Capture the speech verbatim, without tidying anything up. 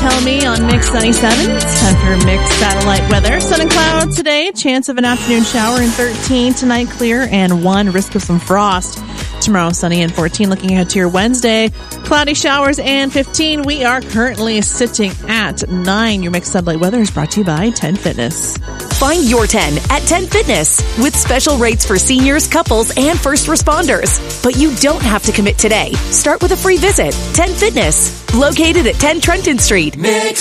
Tell Me on Mix ninety-seven. It's time for Mix Satellite Weather. Sun and clouds today. Chance of an afternoon shower in thirteen. Tonight clear and one. Risk of some frost. Tomorrow sunny and fourteen. Looking ahead to your Wednesday. Cloudy showers and fifteen. We are currently sitting at nine. Your Mix Satellite Weather is brought to you by ten Fitness. Find your ten at ten Fitness with special rates for seniors, couples, and first responders. But you don't have to commit today. Start with a free visit. ten Fitness, located at ten Trenton Street. Mix